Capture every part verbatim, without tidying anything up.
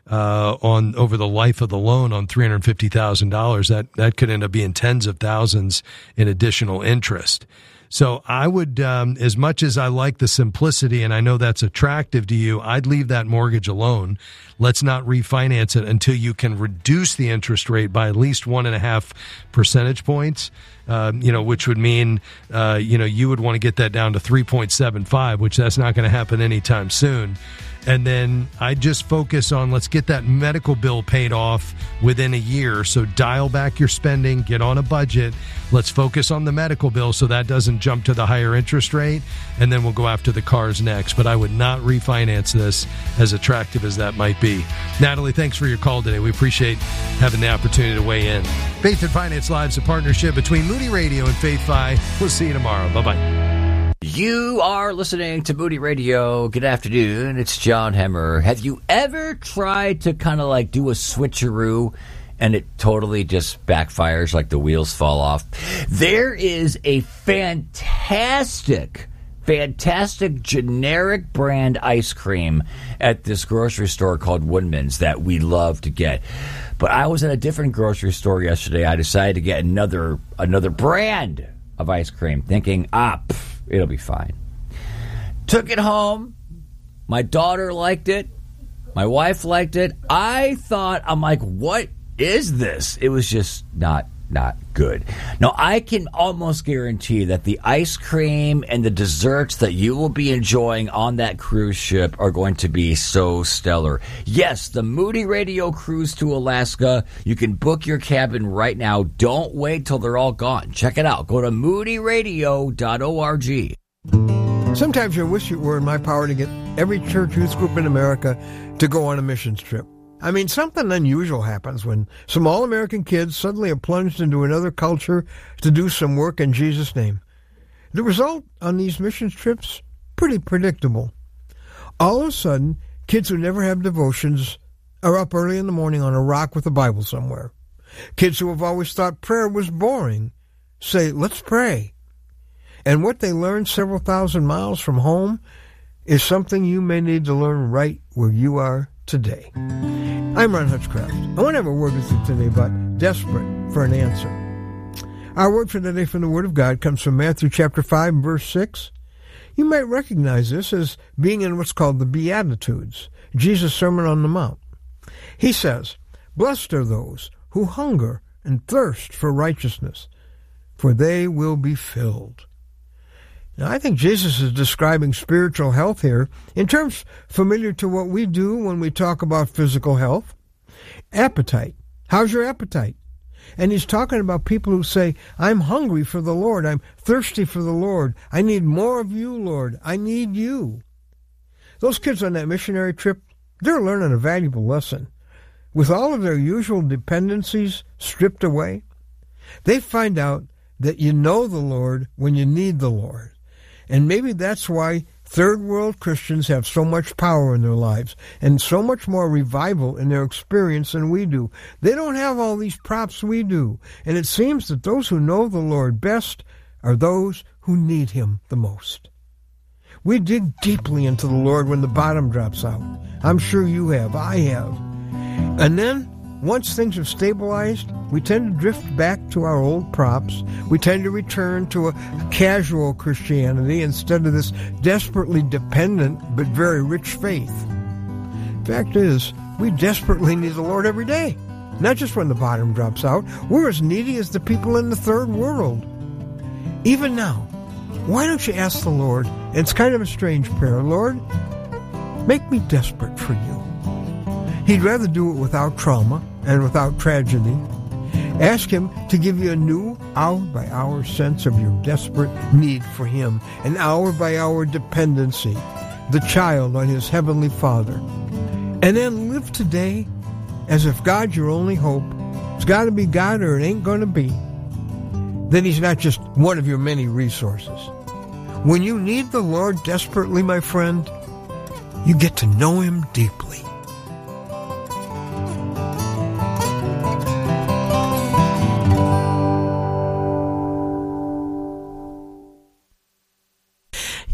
uh, on over the life of the loan on three hundred fifty thousand dollars. That that could end up being tens of thousands in additional interest. So I would, um, as much as I like the simplicity, and I know that's attractive to you, I'd leave that mortgage alone. Let's not refinance it until you can reduce the interest rate by at least one and a half percentage points. Um, you know, which would mean, uh, you know, you would want to get that down to three point seven five, which that's not going to happen anytime soon. And then I just focus on, let's get that medical bill paid off within a year. So dial back your spending, get on a budget. Let's focus on the medical bill so that doesn't jump to the higher interest rate. And then we'll go after the cars next. But I would not refinance this, as attractive as that might be. Natalie, thanks for your call today. We appreciate having the opportunity to weigh in. Faith and Finance Live is a partnership between Moody Radio and Faith Fi. We'll see you tomorrow. Bye-bye. You are listening to Moody Radio. Good afternoon. It's John Hemmer. Have you ever tried to kind of like do a switcheroo and it totally just backfires, like the wheels fall off? There is a fantastic, fantastic generic brand ice cream at this grocery store called Woodman's that we love to get. But I was at a different grocery store yesterday. I decided to get another another brand of ice cream, thinking, ah, pff, it'll be fine. Took it home. My daughter liked it. My wife liked it. I thought, I'm like, what is this? It was just not not good. Now, I can almost guarantee that the ice cream and the desserts that you will be enjoying on that cruise ship are going to be so stellar. Yes, the Moody Radio cruise to Alaska. You can book your cabin right now. Don't wait till they're all gone. Check it out. Go to moody radio dot org. Sometimes I wish it were in my power to get every church youth group in America to go on a missions trip. I mean, something unusual happens when some all-American kids suddenly are plunged into another culture to do some work in Jesus' name. The result on these missions trips, pretty predictable. All of a sudden, kids who never have devotions are up early in the morning on a rock with a Bible somewhere. Kids who have always thought prayer was boring say, let's pray. And what they learned several thousand miles from home is something you may need to learn right where you are today. I'm Ron Hutchcraft. I want to have a word with you today about desperate for an answer. Our word for today from the Word of God comes from Matthew chapter five, verse six. You might recognize this as being in what's called the Beatitudes, Jesus' Sermon on the Mount. He says, blessed are those who hunger and thirst for righteousness, for they will be filled. Now, I think Jesus is describing spiritual health here in terms familiar to what we do when we talk about physical health. Appetite. How's your appetite? And he's talking about people who say, I'm hungry for the Lord. I'm thirsty for the Lord. I need more of you, Lord. I need you. Those kids on that missionary trip, they're learning a valuable lesson. With all of their usual dependencies stripped away, they find out that you know the Lord when you need the Lord. And maybe that's why third world Christians have so much power in their lives and so much more revival in their experience than we do. They don't have all these props we do. And it seems that those who know the Lord best are those who need him the most. We dig deeply into the Lord when the bottom drops out. I'm sure you have. I have. And then, once things have stabilized, we tend to drift back to our old props. We tend to return to a casual Christianity instead of this desperately dependent but very rich faith. Fact is, we desperately need the Lord every day, not just when the bottom drops out. We're as needy as the people in the third world. Even now, why don't you ask the Lord, and it's kind of a strange prayer, Lord, make me desperate for you. He'd rather do it without trauma and without tragedy. Ask him to give you a new hour-by-hour sense of your desperate need for him, an hour-by-hour dependency, the child on his heavenly Father. And then live today as if God's your only hope. It's got to be God or it ain't going to be. Then he's not just one of your many resources. When you need the Lord desperately, my friend, you get to know him deeply.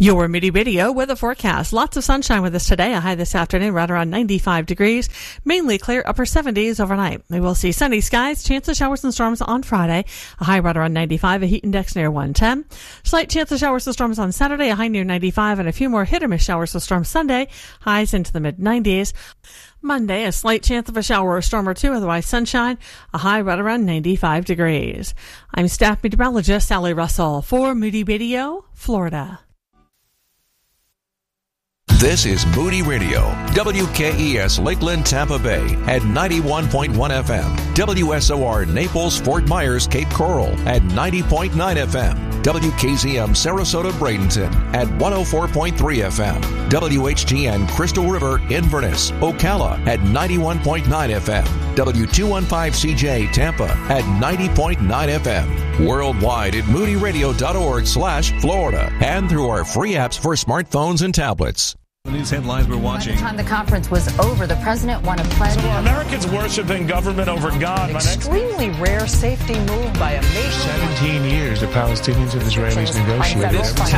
Your Moody Radio weather forecast. Lots of sunshine with us today. A high this afternoon right around ninety-five degrees. Mainly clear, upper seventies overnight. We will see sunny skies, chance of showers and storms on Friday. A high right around ninety-five, a heat index near one ten. Slight chance of showers and storms on Saturday, a high near ninety-five, and a few more hit or miss showers and storms Sunday. Highs into the mid nineties. Monday, a slight chance of a shower or storm or two, otherwise sunshine, a high right around ninety-five degrees. I'm staff meteorologist Sally Russell for Moody Radio, Florida. This is Moody Radio, W K E S Lakeland, Tampa Bay at ninety-one point one F M, W S O R Naples, Fort Myers, Cape Coral at ninety point nine F M, W K Z M Sarasota, Bradenton at one oh four point three F M, W H G N Crystal River, Inverness, Ocala at ninety-one point nine F M, W two fifteen C J Tampa at ninety point nine F M, worldwide at moodyradio.org slash Florida, and through our free apps for smartphones and tablets. The news headlines we're watching. By the time the conference was over, the president won a pledge. So Americans worshiping government over God. An extremely rare safety move by a nation. Seventeen years the Palestinians and Israelis negotiated.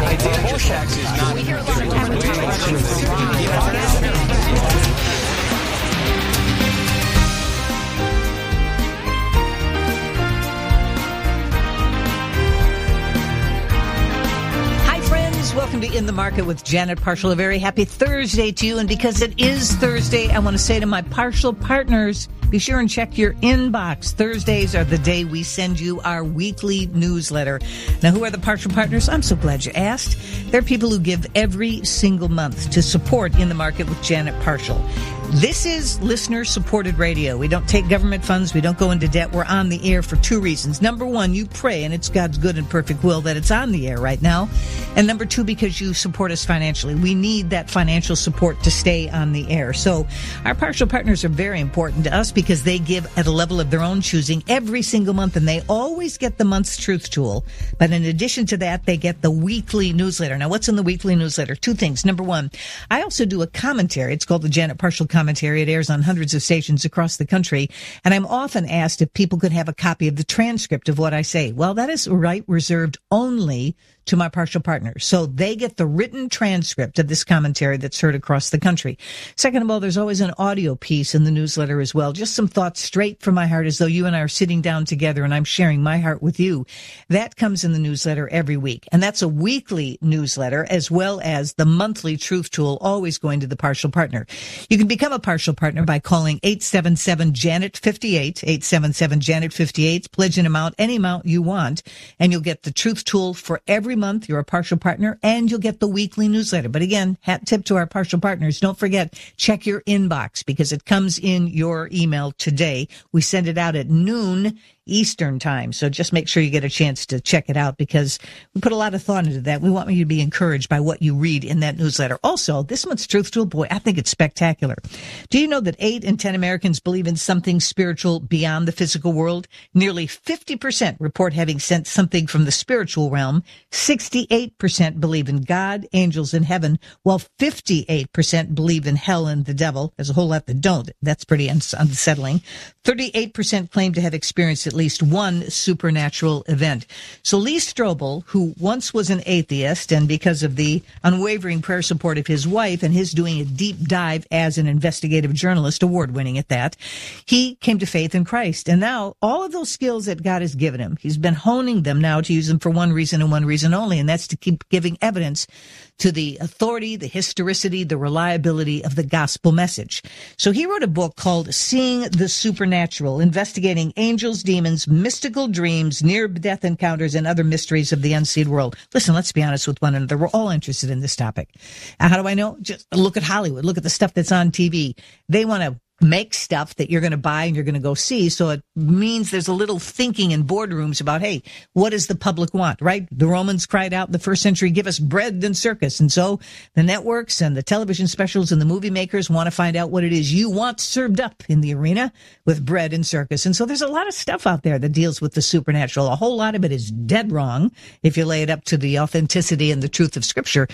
Welcome to In the Market with Janet Parshall. A very happy Thursday to you. And because it is Thursday, I want to say to my partial partners, be sure and check your inbox. Thursdays are the day we send you our weekly newsletter. Now, who are the partial partners? I'm so glad you asked. They're people who give every single month to support In the Market with Janet Parshall. This is listener-supported radio. We don't take government funds. We don't go into debt. We're on the air for two reasons. Number one, you pray, and it's God's good and perfect will that it's on the air right now. And number two, because you support us financially. We need that financial support to stay on the air. So our partial partners are very important to us because they give at a level of their own choosing every single month, and they always get the month's truth tool. But in addition to that, they get the weekly newsletter. Now, what's in the weekly newsletter? Two things. Number one, I also do a commentary. It's called the Janet Parshall Commentary. It airs on hundreds of stations across the country. And I'm often asked if people could have a copy of the transcript of what I say. Well, that is right reserved only to my partial partners. So they get the written transcript of this commentary that's heard across the country. Second of all, there's always an audio piece in the newsletter as well. Just some thoughts straight from my heart as though you and I are sitting down together and I'm sharing my heart with you. That comes in the newsletter every week. And that's a weekly newsletter as well as the monthly truth tool, always going to the partial partner. You can become a partial partner by calling eight seven seven Janet fifty-eight, eight seven seven Janet fifty-eight, pledge an amount, any amount you want, and you'll get the truth tool for every month. You're a partial partner, and you'll get the weekly newsletter. But again, hat tip to our partial partners. Don't forget, check your inbox because it comes in your email today. We send it out at noon Eastern time. So just make sure you get a chance to check it out because we put a lot of thought into that. We want you to be encouraged by what you read in that newsletter. Also, this month's Truth Tool, boy, I think it's spectacular. Do you know that eight in ten Americans believe in something spiritual beyond the physical world? Nearly fifty percent report having sensed something from the spiritual realm. sixty-eight percent believe in God, angels, and heaven, while fifty-eight percent believe in hell and the devil. There's a whole lot that don't. That's pretty unsettling. thirty-eight percent claim to have experienced at least one supernatural event. So Lee Strobel, who once was an atheist, and because of the unwavering prayer support of his wife and his doing a deep dive as an investigative journalist, award-winning at that, he came to faith in Christ. And now all of those skills that God has given him, he's been honing them now to use them for one reason and one reason only, and that's to keep giving evidence to the authority, the historicity, the reliability of the gospel message. So he wrote a book called Seeing the Supernatural, investigating angels, demons, mystical dreams, near-death encounters, and other mysteries of the unseen world. Listen, let's be honest with one another. We're all interested in this topic. How do I know? Just look at Hollywood. Look at the stuff that's on T V. They want to make stuff that you're going to buy and you're going to go see. So it means there's a little thinking in boardrooms about, hey, what does the public want, right? The Romans cried out in the first century, give us bread and circus. And so the networks and the television specials and the movie makers want to find out what it is you want served up in the arena with bread and circus. And so there's a lot of stuff out there that deals with the supernatural. A whole lot of it is dead wrong if you lay it up to the authenticity and the truth of Scripture.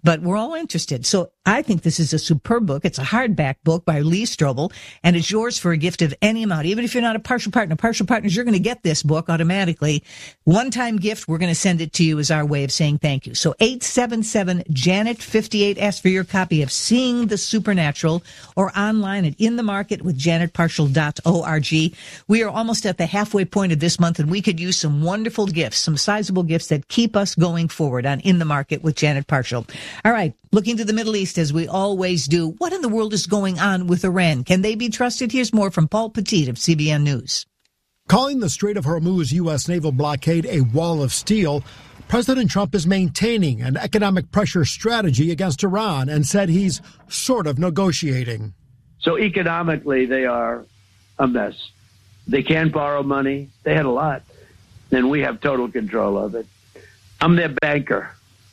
but we're all interested. So I think this is a superb book. It's a hardback book by Lee Strobel, and it's yours for a gift of any amount. Even if you're not a partial partner, partial partners, you're going to get this book automatically. One-time gift, we're going to send it to you as our way of saying thank you. So eight seven seven, Janet fifty-eight, ask for your copy of Seeing the Supernatural, or online at in the market with janet partial dot org. We are almost at the halfway point of this month, and we could use some wonderful gifts, some sizable gifts that keep us going forward on In the Market with Janet Partial. All right, looking to the Middle East as we always do. What in the world is going on with Iran? Can they be trusted? Here's more from Paul Petit of C B N News. Calling the Strait of Hormuz U S naval blockade a wall of steel, President Trump is maintaining an economic pressure strategy against Iran and said he's sort of negotiating. So economically, they are a mess. They can borrow money. They had a lot. And we have total control of it. I'm their banker.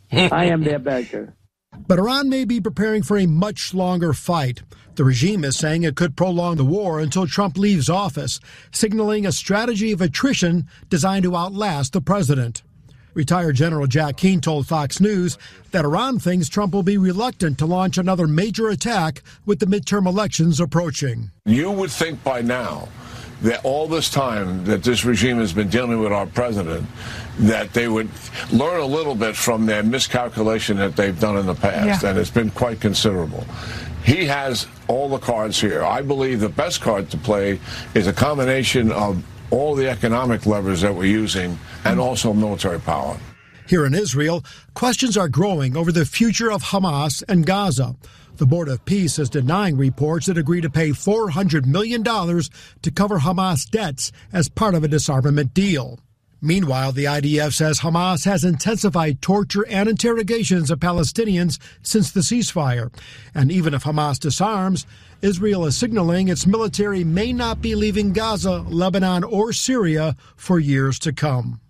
I am their banker. But Iran may be preparing for a much longer fight. The regime is saying it could prolong the war until Trump leaves office, signaling a strategy of attrition designed to outlast the president. Retired General Jack Keane told Fox News that Iran thinks Trump will be reluctant to launch another major attack with the midterm elections approaching. You would think by now that all this time that this regime has been dealing with our president, that they would learn a little bit from their miscalculation that they've done in the past, yeah. and it's been quite considerable. He has all the cards here. I believe the best card to play is a combination of all the economic levers that we're using and also military power. Here in Israel, questions are growing over the future of Hamas and Gaza. The Board of Peace is denying reports that agree to pay four hundred million dollars to cover Hamas debts as part of a disarmament deal. Meanwhile, the I D F says Hamas has intensified torture and interrogations of Palestinians since the ceasefire. And even if Hamas disarms, Israel is signaling its military may not be leaving Gaza, Lebanon, or Syria for years to come.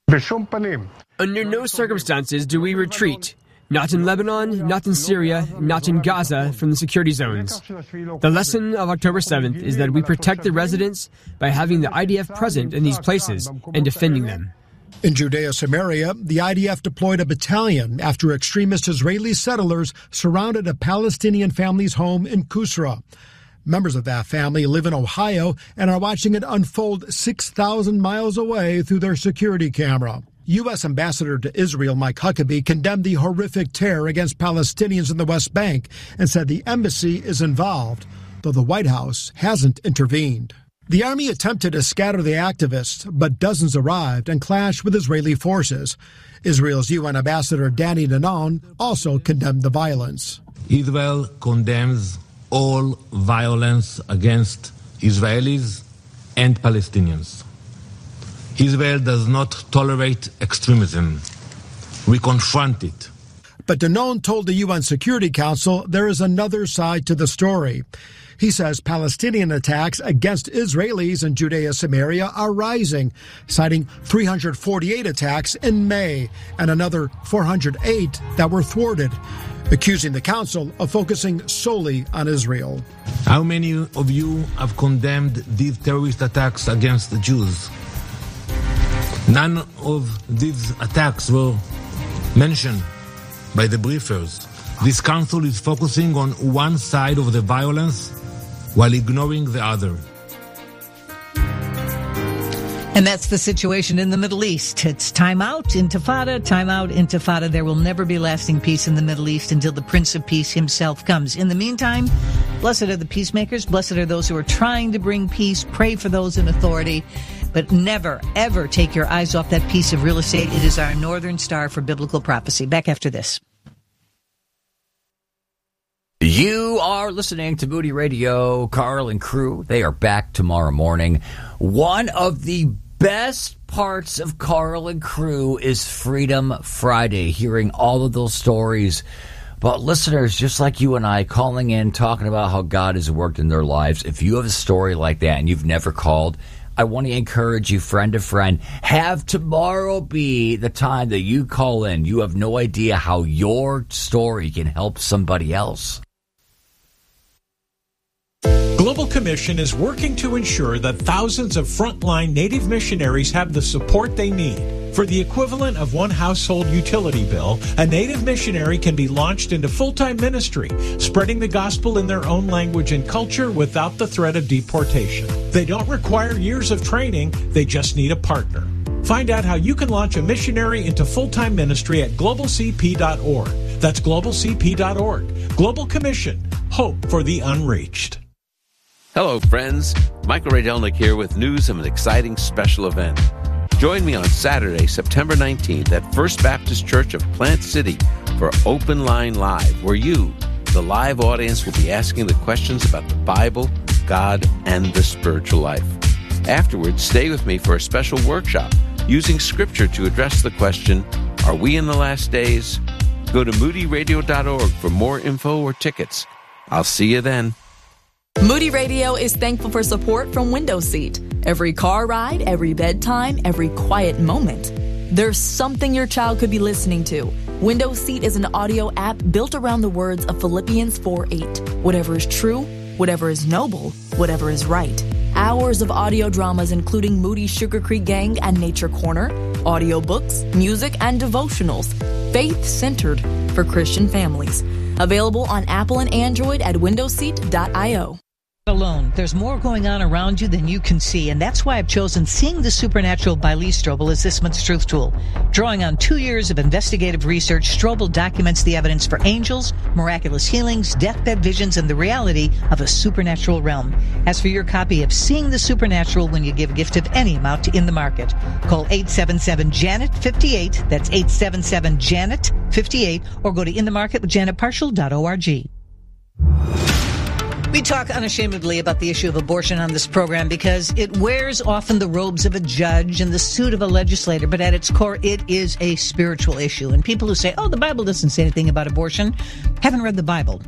Under no circumstances do we retreat. Not in Lebanon, not in Syria, not in Gaza from the security zones. The lesson of October seventh is that we protect the residents by having the I D F present in these places and defending them. In Judea-Samaria, the I D F deployed a battalion after extremist Israeli settlers surrounded a Palestinian family's home in Kusra. Members of that family live in Ohio and are watching it unfold six thousand miles away through their security camera. U S Ambassador to Israel Mike Huckabee condemned the horrific terror against Palestinians in the West Bank and said the embassy is involved, though the White House hasn't intervened. The army attempted to scatter the activists, but dozens arrived and clashed with Israeli forces. Israel's U N Ambassador Danny Danon also condemned the violence. Israel condemns all violence against Israelis and Palestinians. Israel does not tolerate extremism. We confront it. But Danon told the U N Security Council there is another side to the story. He says Palestinian attacks against Israelis in Judea-Samaria are rising, citing three hundred forty-eight attacks in May and another four hundred eight that were thwarted, accusing the council of focusing solely on Israel. How many of you have condemned these terrorist attacks against the Jews? None of these attacks were mentioned by the briefers. This council is focusing on one side of the violence while ignoring the other. And that's the situation in the Middle East. It's time out, intifada, time out, intifada. There will never be lasting peace in the Middle East until the Prince of Peace himself comes. In the meantime, blessed are the peacemakers. Blessed are those who are trying to bring peace. Pray for those in authority. But never, ever take your eyes off that piece of real estate. It is our northern star for biblical prophecy. Back after this. You are listening to Moody Radio. Carl and crew, they are back tomorrow morning. One of the best parts of Carl and crew is Freedom Friday, hearing all of those stories. But listeners, just like you and I, calling in, talking about how God has worked in their lives. If you have a story like that and you've never called, I want to encourage you, friend to friend, have tomorrow be the time that you call in. You have no idea how your story can help somebody else. Global Commission is working to ensure that thousands of frontline Native missionaries have the support they need. For the equivalent of one household utility bill, a Native missionary can be launched into full-time ministry, spreading the gospel in their own language and culture without the threat of deportation. They don't require years of training, they just need a partner. Find out how you can launch a missionary into full-time ministry at global c p dot org. That's global c p dot org. Global Commission. Hope for the unreached. Hello, friends. Michael Radelnik here with news of an exciting special event. Join me on Saturday, September nineteenth at First Baptist Church of Plant City for Open Line Live, where you, the live audience, will be asking the questions about the Bible, God, and the spiritual life. Afterwards, stay with me for a special workshop using Scripture to address the question, are we in the last days? Go to moody radio dot org for more info or tickets. I'll see you then. Moody Radio is thankful for support from Window Seat. Every car ride, every bedtime, every quiet moment. There's something your child could be listening to. Window Seat is an audio app built around the words of Philippians four eight. Whatever is true, whatever is noble, whatever is right. Hours of audio dramas including Moody Sugar Creek Gang and Nature Corner, audiobooks, music, and devotionals. Faith-centered for Christian families. Available on Apple and Android at window seat dot io. Alone. There's more going on around you than you can see, and that's why I've chosen Seeing the Supernatural by Lee Strobel as this month's Truth Tool. Drawing on two years of investigative research, Strobel documents the evidence for angels, miraculous healings, deathbed visions, and the reality of a supernatural realm. As for your copy of Seeing the Supernatural when you give a gift of any amount in the market, call eight seven seven Janet fifty-eight, that's eight seven seven Janet fifty-eight, or go to in the market with janet partial dot org. We talk unashamedly about the issue of abortion on this program because it wears often the robes of a judge and the suit of a legislator, but at its core, it is a spiritual issue. And people who say, oh, the Bible doesn't say anything about abortion, haven't read the Bible.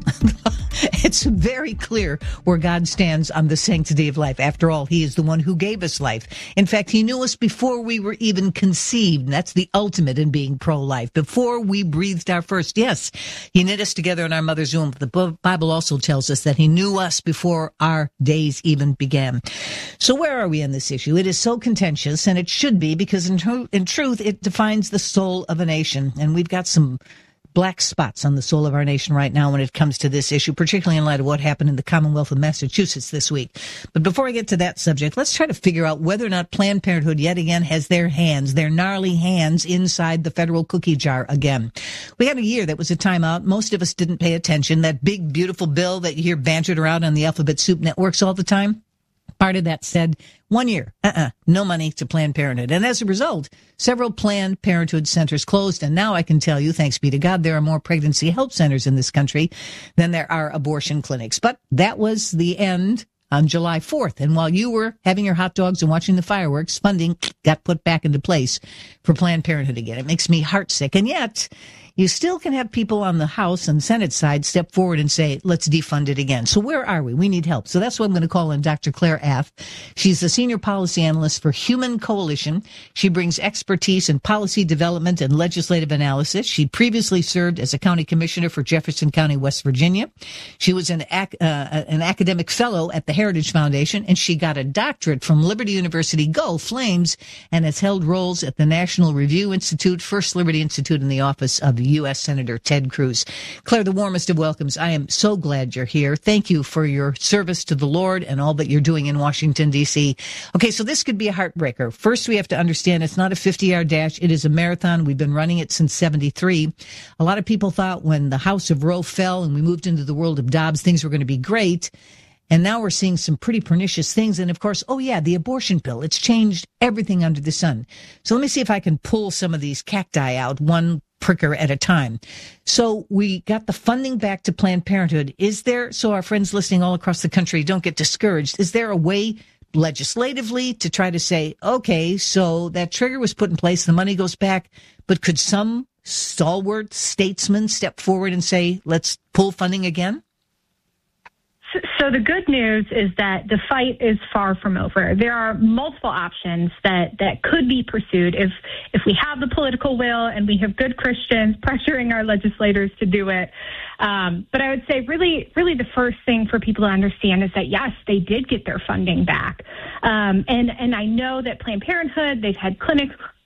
It's very clear where God stands on the sanctity of life. After all, he is the one who gave us life. In fact, he knew us before we were even conceived. And that's the ultimate in being pro-life. Before we breathed our first, yes, he knit us together in our mother's womb. The Bible also tells us that he knew us before our days even began. So where are we in this issue? It is so contentious, and it should be, because in, tr- in truth, it defines the soul of a nation. And we've got some black spots on the soul of our nation right now when it comes to this issue, particularly in light of what happened in the Commonwealth of Massachusetts this week. But before I get to that subject, let's try to figure out whether or not Planned Parenthood yet again has their hands, their gnarly hands inside the federal cookie jar again. We had a year that was a timeout. Most of us didn't pay attention. That big, beautiful bill that you hear bantered around on the Alphabet Soup networks all the time, part of that said one year, uh-uh, no money to Planned Parenthood. And as a result, several Planned Parenthood centers closed. And now I can tell you, thanks be to God, there are more pregnancy help centers in this country than there are abortion clinics. But that was the end on July fourth. And while you were having your hot dogs and watching the fireworks, funding got put back into place for Planned Parenthood again. It makes me heartsick. And yet, you still can have people on the House and Senate side step forward and say, let's defund it again. So where are we? We need help. So that's why I'm going to call in Doctor Claire Ath. She's the Senior Policy Analyst for Human Coalition. She brings expertise in policy development and legislative analysis. She previously served as a county commissioner for Jefferson County, West Virginia. She was an, ac- uh, an academic fellow at the Heritage Foundation, and she got a doctorate from Liberty University, Go Flames, and has held roles at the National Review Institute, First Liberty Institute, in the office of U S Senator Ted Cruz. Claire, the warmest of welcomes. I am so glad you're here. Thank you for your service to the Lord and all that you're doing in Washington, D C. Okay, so this could be a heartbreaker. First, we have to understand it's not a fifty-yard dash. It is a marathon. We've been running it since seventy-three. A lot of people thought when the House of Roe fell and we moved into the world of Dobbs, things were going to be great. And now we're seeing some pretty pernicious things. And of course, oh yeah, the abortion pill. It's changed everything under the sun. So let me see if I can pull some of these cacti out, one pricker at a time. So we got the funding back to Planned Parenthood. Is there, so our friends listening all across the country don't get discouraged, is there a way legislatively to try to say, okay, so that trigger was put in place, the money goes back, but could some stalwart statesman step forward and say, let's pull funding again? So the good news is that the fight is far from over. There are multiple options that, that could be pursued if if we have the political will and we have good Christians pressuring our legislators to do it. Um, but I would say really, really the first thing for people to understand is that, yes, they did get their funding back. Um, and, and I know that Planned Parenthood, they've had clinics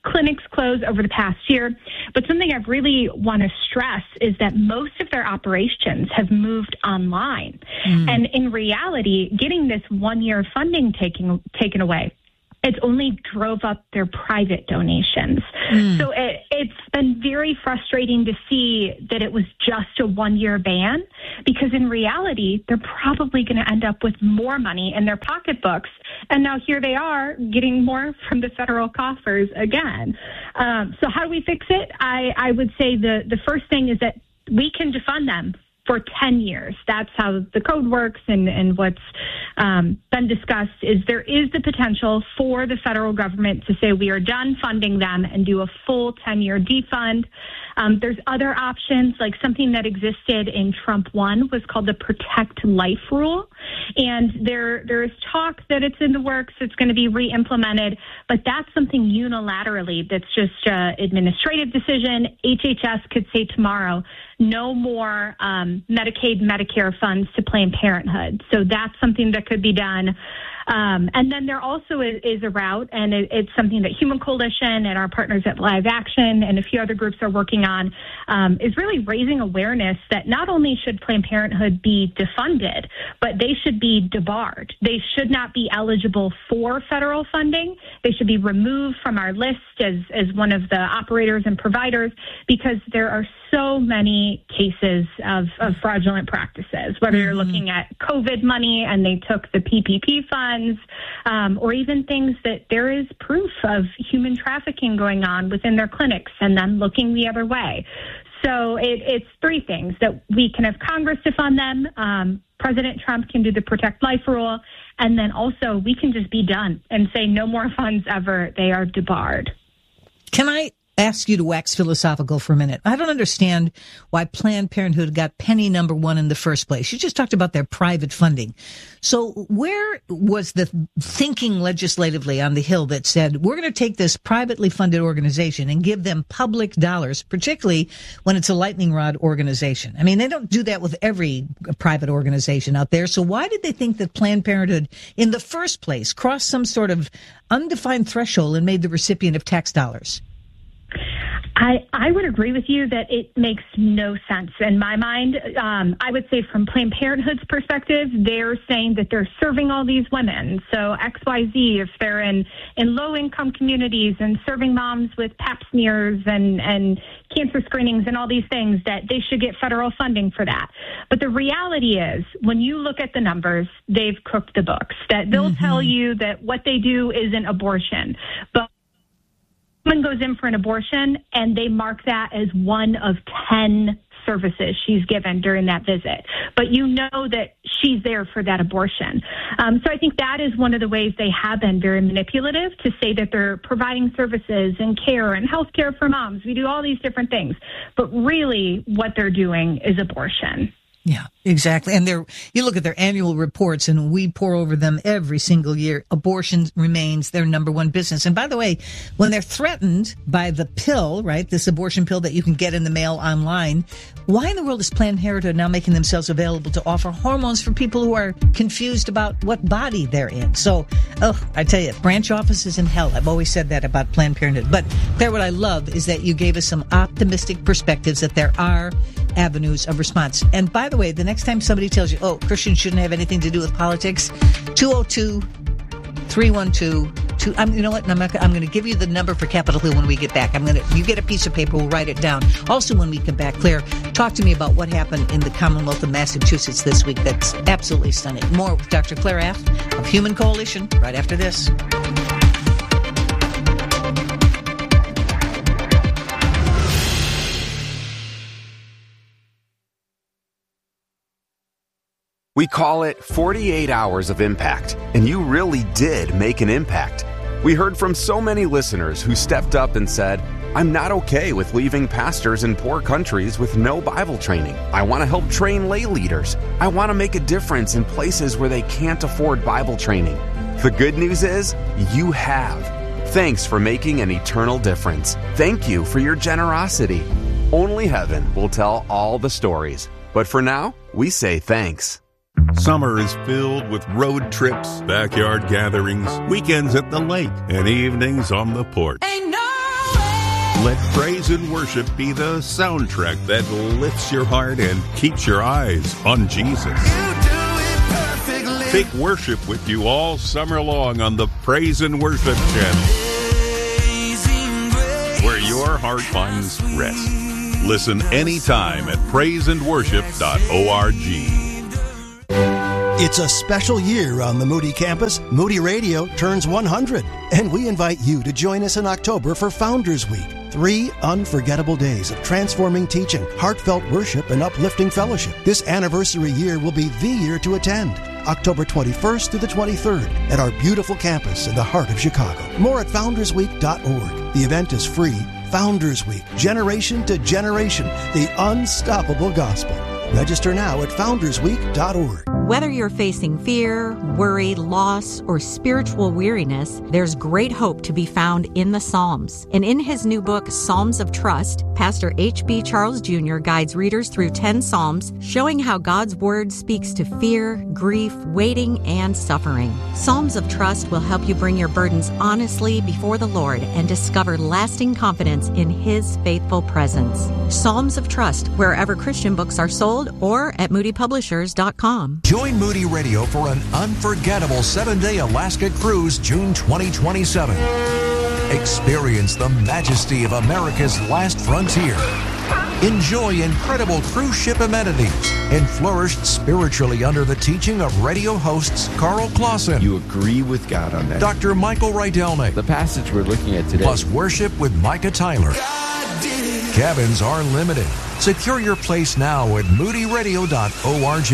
clinics closed over the past year. But something I really want to stress is that most of their operations have moved online. Mm. And in reality, getting this one-year funding taken, taken away, it's only drove up their private donations. Mm. So it, it's been very frustrating to see that it was just a one-year ban, because in reality, they're probably going to end up with more money in their pocketbooks. And now here they are getting more from the federal coffers again. Um, so how do we fix it? I, I would say the, the first thing is that we can defund them for ten years. That's how the code works, and, and what's um, been discussed is there is the potential for the federal government to say we are done funding them and do a full ten-year defund. Um, there's other options, like something that existed in Trump one was called the Protect Life Rule. And there there is talk that it's in the works, it's going to be re-implemented, but that's something unilaterally that's just an administrative decision. H H S could say tomorrow, no more um, Medicaid, Medicare funds to Planned Parenthood. So that's something that could be done. Um, and then there also is, is a route, and it, it's something that Human Coalition and our partners at Live Action and a few other groups are working on, um, is really raising awareness that not only should Planned Parenthood be defunded, but they should be debarred. They should not be eligible for federal funding. They should be removed from our list as, as one of the operators and providers, because there are so many cases of, of fraudulent practices, whether you're looking at COVID money and they took the P P P funds, um, or even things that there is proof of human trafficking going on within their clinics and then looking the other way. So it, it's three things: that we can have Congress defund them, um, President Trump can do the Protect Life Rule, and then also we can just be done and say no more funds ever. They are debarred. Can I ask you to wax philosophical for a minute? I don't understand why Planned Parenthood got penny number one in the first place. You just talked about their private funding. So where was the thinking legislatively on the Hill that said, we're going to take this privately funded organization and give them public dollars, particularly when it's a lightning rod organization? I mean, they don't do that with every private organization out there. So why did they think that Planned Parenthood in the first place crossed some sort of undefined threshold and made the recipient of tax dollars? I, I would agree with you that it makes no sense in my mind. Um, I would say from Planned Parenthood's perspective, they're saying that they're serving all these women. So X Y Z, if they're in, in low-income communities and serving moms with pap smears and, and cancer screenings and all these things, that they should get federal funding for that. But the reality is, when you look at the numbers, they've cooked the books. That they'll mm-hmm. tell you that what they do isn't abortion, but woman goes in for an abortion and they mark that as one of ten services she's given during that visit. But you know that she's there for that abortion. Um, so I think that is one of the ways they have been very manipulative, to say that they're providing services and care and health care for moms. We do all these different things. But really what they're doing is abortion. Yeah, exactly. And they're, you look at their annual reports, and we pour over them every single year. Abortion remains their number one business. And by the way, when they're threatened by the pill, right, this abortion pill that you can get in the mail online, why in the world is Planned Parenthood now making themselves available to offer hormones for people who are confused about what body they're in? So, oh, I tell you, branch offices in hell. I've always said that about Planned Parenthood. But Claire, what I love is that you gave us some optimistic perspectives that there are avenues of response. And by the way, the next time somebody tells you, oh, Christians shouldn't have anything to do with politics, two oh two, three one two, two I'm, you know what? I'm, I'm going to give you the number for Capitol Hill when we get back. I'm going to, you get a piece of paper, we'll write it down. Also, when we come back, Claire, talk to me about what happened in the Commonwealth of Massachusetts this week. That's absolutely stunning. More with Doctor Claire Aft of Human Coalition right after this. We call it forty-eight hours of impact, and you really did make an impact. We heard from so many listeners who stepped up and said, I'm not okay with leaving pastors in poor countries with no Bible training. I want to help train lay leaders. I want to make a difference in places where they can't afford Bible training. The good news is, you have. Thanks for making an eternal difference. Thank you for your generosity. Only heaven will tell all the stories. But for now, we say thanks. Summer is filled with road trips, backyard gatherings, weekends at the lake, and evenings on the porch. Ain't no Let praise and worship be the soundtrack that lifts your heart and keeps your eyes on Jesus. Take worship with you all summer long on the Praise and Worship Channel, where your heart finds rest. Listen anytime at praise and worship dot org. It's a special year on the Moody campus. Moody Radio turns one hundred, and we invite you to join us in October for Founders Week. Three unforgettable days of transforming teaching, heartfelt worship, and uplifting fellowship. This anniversary year will be the year to attend. October twenty-first through the twenty-third at our beautiful campus in the heart of Chicago. More at founders week dot org. The event is free. Founders Week, generation to generation, the unstoppable gospel. Register now at founders week dot org. Whether you're facing fear, worry, loss, or spiritual weariness, there's great hope to be found in the Psalms. And in his new book, Psalms of Trust, Pastor H B Charles Junior guides readers through ten Psalms, showing how God's Word speaks to fear, grief, waiting, and suffering. Psalms of Trust will help you bring your burdens honestly before the Lord and discover lasting confidence in His faithful presence. Psalms of Trust, wherever Christian books are sold, or at moody publishers dot com. Join Moody Radio for an unforgettable seven-day Alaska cruise June twenty twenty-seven. Experience the majesty of America's last frontier. Enjoy incredible cruise ship amenities and flourish spiritually under the teaching of radio hosts Carl Clausen. You agree with God on that. Doctor Michael Rydelnik. The passage we're looking at today. Plus worship with Micah Tyler. Cabins are limited. Secure your place now at moody radio dot org.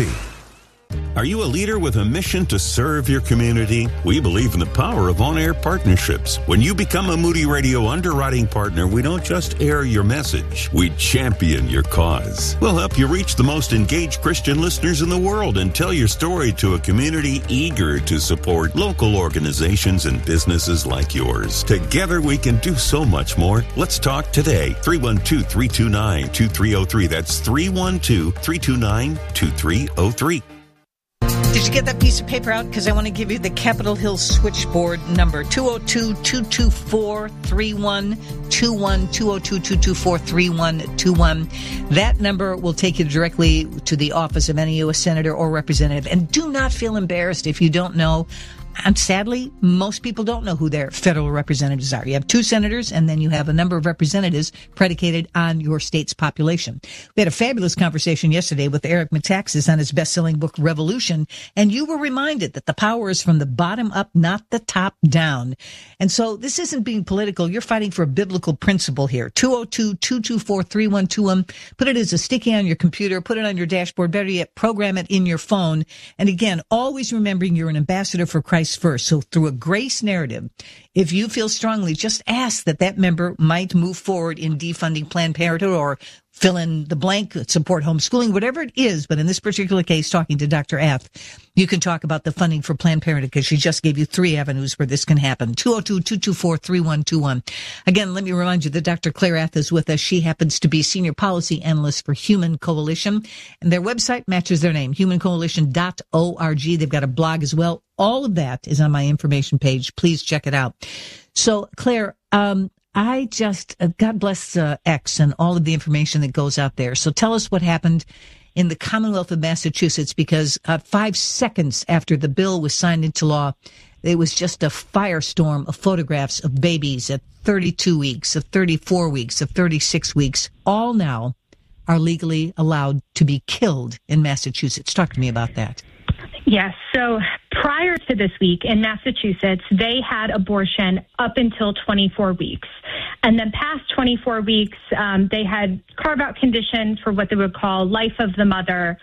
Are you a leader with a mission to serve your community? We believe in the power of on-air partnerships. When you become a Moody Radio underwriting partner, we don't just air your message, we champion your cause. We'll help you reach the most engaged Christian listeners in the world and tell your story to a community eager to support local organizations and businesses like yours. Together we can do so much more. Let's talk today. three one two, three two nine, two three zero three. That's three one two, three two nine, two three zero three. Did you get that piece of paper out? Because I want to give you the Capitol Hill switchboard number, two oh two, two two four, three one two one, two oh two, two two four, three one two one. That number will take you directly to the office of any U S senator or representative. And do not feel embarrassed if you don't know. And sadly, most people don't know who their federal representatives are. You have two senators, and then you have a number of representatives predicated on your state's population. We had a fabulous conversation yesterday with Eric Metaxas on his best-selling book, Revolution, and you were reminded that the power is from the bottom up, not the top down. And so this isn't being political. You're fighting for a biblical principle here. two oh two, two two four, three one two one. Put it as a sticky on your computer. Put it on your dashboard. Better yet, program it in your phone. And again, always remembering you're an ambassador for Christ first. So through a grace narrative, if you feel strongly, just ask that that member might move forward in defunding Planned Parenthood or fill in the blank, support homeschooling, whatever it is. But in this particular case, talking to Doctor F, you can talk about the funding for Planned Parenthood because she just gave you three avenues where this can happen. two oh two, two two four, three one two one. Again, let me remind you that Doctor Claire F is with us. She happens to be Senior Policy Analyst for Human Coalition, and their website matches their name, human coalition dot org. They've got a blog as well. All of that is on my information page. Please check it out. So, Claire, um, I just, uh, God bless uh, X and all of the information that goes out there. So tell us what happened in the Commonwealth of Massachusetts, because uh, five seconds after the bill was signed into law, it was just a firestorm of photographs of babies at thirty-two weeks, of thirty-four weeks, of thirty-six weeks, all now are legally allowed to be killed in Massachusetts. Talk to me about that. Yes. So prior to this week in Massachusetts, they had abortion up until twenty-four weeks. And then past twenty-four weeks, um, they had carve-out conditions for what they would call life of the mother,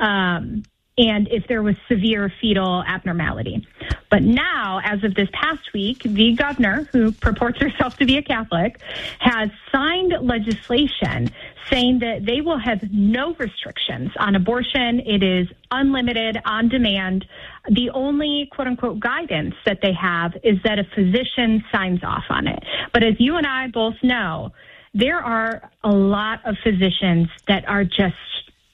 um, and if there was severe fetal abnormality. But now, as of this past week, the governor, who purports herself to be a Catholic, has signed legislation saying that they will have no restrictions on abortion. It is unlimited, on demand. The only quote-unquote guidance that they have is that a physician signs off on it. But as you and I both know, there are a lot of physicians that are just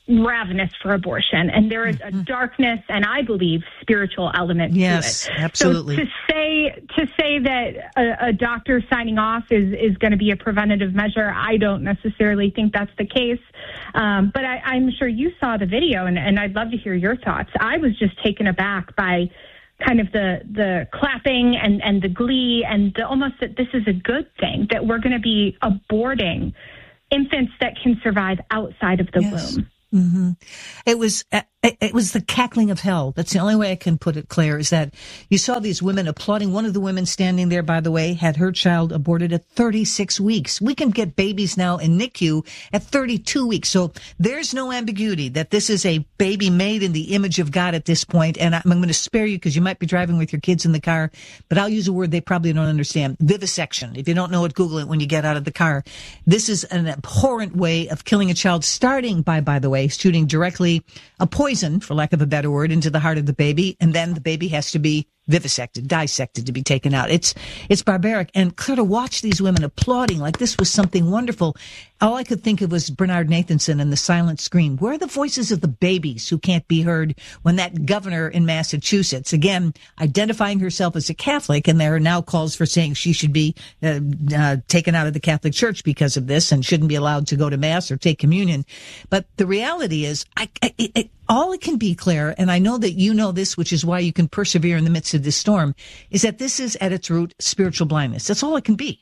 ravenous for abortion, and there is a darkness and I believe spiritual element yes, to it. Absolutely. So to say to say that a, a doctor signing off is, is going to be a preventative measure, I don't necessarily think that's the case. Um, but I, I'm sure you saw the video, and, and I'd love to hear your thoughts. I was just taken aback by kind of the the clapping and, and the glee and the, almost that this is a good thing, that we're going to be aborting infants that can survive outside of the yes. womb. Mm-hmm. It was it was the cackling of hell. That's the only way I can put it, Claire, is that you saw these women applauding. One of the women standing there, by the way, had her child aborted at thirty-six weeks. We can get babies now in N I C U at thirty-two weeks. So there's no ambiguity that this is a baby made in the image of God at this point. And I'm going to spare you because you might be driving with your kids in the car, but I'll use a word they probably don't understand. Vivisection. If you don't know it, Google it when you get out of the car. This is an abhorrent way of killing a child, starting by, by the way, shooting directly a poison, for lack of a better word, into the heart of the baby, and then the baby has to be vivisected, dissected to be taken out. It's it's barbaric. And Claire, to watch these women applauding like this was something wonderful, all I could think of was Bernard Nathanson and the silent scream. Where are the voices of the babies who can't be heard when that governor in Massachusetts, again, identifying herself as a Catholic, and there are now calls for saying she should be uh, uh, taken out of the Catholic Church because of this and shouldn't be allowed to go to Mass or take communion. But the reality is, I, I, it, all it can be, Claire, and I know that you know this, which is why you can persevere in the midst of this storm, is that this is at its root spiritual blindness. That's all it can be.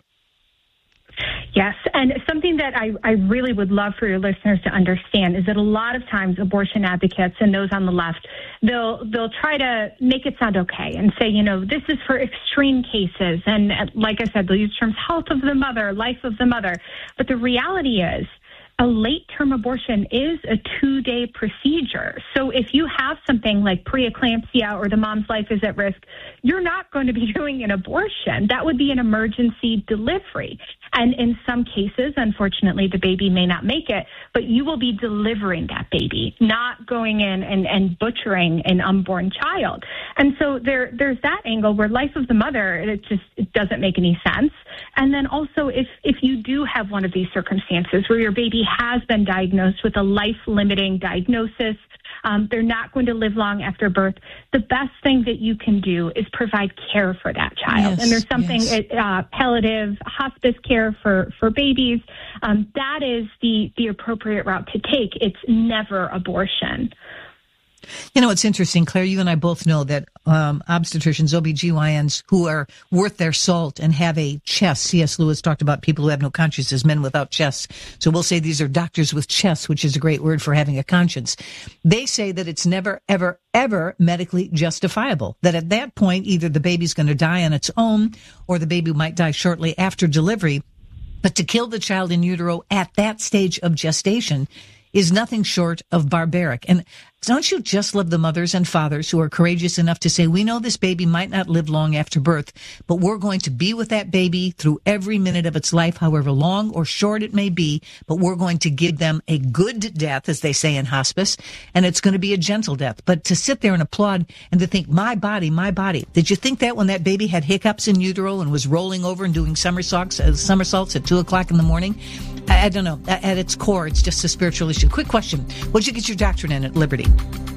Yes, and something that I, I really would love for your listeners to understand is that a lot of times abortion advocates and those on the left, they'll they'll try to make it sound okay and say, you know, this is for extreme cases. And like I said, they'll use terms health of the mother, life of the mother. But the reality is, a late-term abortion is a two-day procedure. So if you have something like preeclampsia or the mom's life is at risk, you're not going to be doing an abortion. That would be an emergency delivery. And in some cases, unfortunately, the baby may not make it, but you will be delivering that baby, not going in and, and butchering an unborn child. And so there, there's that angle where life of the mother, it just it doesn't make any sense. And then also, if, if you do have one of these circumstances where your baby has been diagnosed with a life-limiting diagnosis, um, they're not going to live long after birth, the best thing that you can do is provide care for that child. Yes, and there's something, yes. uh, palliative hospice care for, for babies. Um, that is the, the appropriate route to take. It's never abortion. You know, it's interesting, Claire, you and I both know that um, obstetricians, O B G Y Ns who are worth their salt and have a chest. C S. Lewis talked about people who have no conscience as men without chests. So we'll say these are doctors with chests, which is a great word for having a conscience. They say that it's never, ever, ever medically justifiable. That at that point, either the baby's going to die on its own or the baby might die shortly after delivery. But to kill the child in utero at that stage of gestation is nothing short of barbaric. And don't you just love the mothers and fathers who are courageous enough to say, we know this baby might not live long after birth, but we're going to be with that baby through every minute of its life, however long or short it may be, but we're going to give them a good death, as they say in hospice, and it's going to be a gentle death. But to sit there and applaud and to think, my body, my body. Did you think that when that baby had hiccups in utero and was rolling over and doing somersaults, uh, somersaults at two o'clock in the morning? I, I don't know. At its core, it's just a spiritual issue. Quick question. What did you get your doctorate in at Liberty?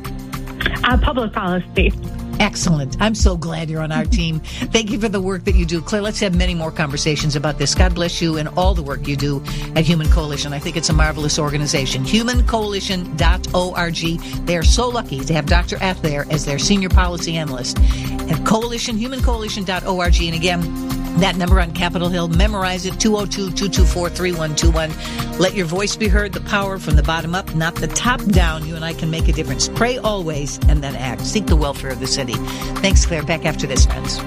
Uh, public policy. Excellent. I'm so glad you're on our team. Thank you for the work that you do. Claire, let's have many more conversations about this. God bless you and all the work you do at Human Coalition. I think it's a marvelous organization. human coalition dot org. They are so lucky to have Doctor Ath there as their senior policy analyst. At Coalition, human coalition dot org. And again, that number on Capitol Hill, memorize it, two oh two, two two four, three one two one. Let your voice be heard, the power from the bottom up, not the top down. You and I can make a difference. Pray always and then act. Seek the welfare of the city. Thanks, Claire. Back after this, friends.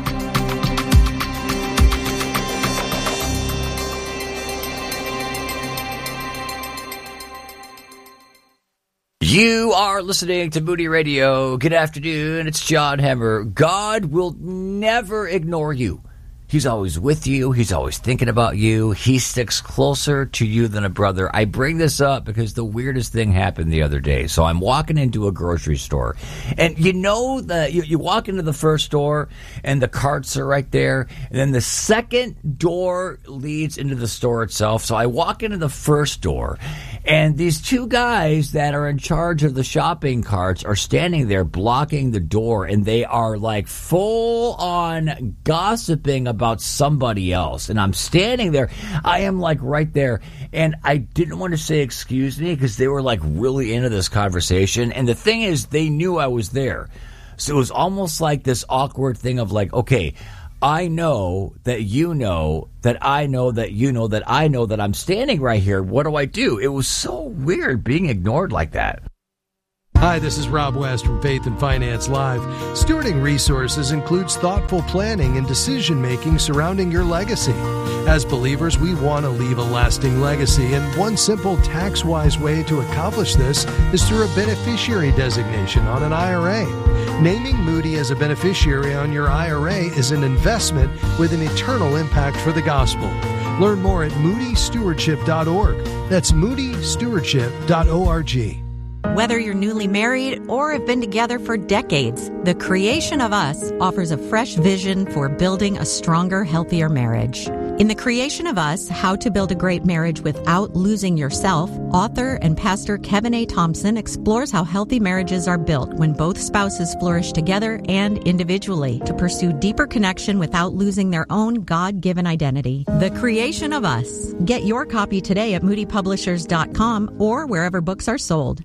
You are listening to Moody Radio. Good afternoon. It's John Hemmer. God will never ignore you. He's always with you. He's always thinking about you. He sticks closer to you than a brother. I bring this up because the weirdest thing happened the other day. So I'm walking into a grocery store, and you know that you, you walk into the first door, and the carts are right there, and then the second door leads into the store itself. So I walk into the first door, And these two guys that are in charge of the shopping carts are standing there blocking the door, and they are like full on gossiping about somebody else. And I'm standing there. I am like right there. And I didn't want to say excuse me because they were like really into this conversation. And the thing is, they knew I was there. So it was almost like this awkward thing of like, okay, I know that you know that I know that you know that I know that I'm standing right here. What do I do? It was so weird being ignored like that. Hi, this is Rob West from Faith and Finance Live. Stewarding resources includes thoughtful planning and decision-making surrounding your legacy. As believers, we want to leave a lasting legacy, and one simple tax-wise way to accomplish this is through a beneficiary designation on an I R A. Naming Moody as a beneficiary on your I R A is an investment with an eternal impact for the gospel. Learn more at moody stewardship dot org. That's moody stewardship dot org. Whether you're newly married or have been together for decades, The Creation of Us offers a fresh vision for building a stronger, healthier marriage. In The Creation of Us, How to Build a Great Marriage Without Losing Yourself, author and pastor Kevin A. Thompson explores how healthy marriages are built when both spouses flourish together and individually to pursue deeper connection without losing their own God-given identity. The Creation of Us. Get your copy today at moody publishers dot com or wherever books are sold.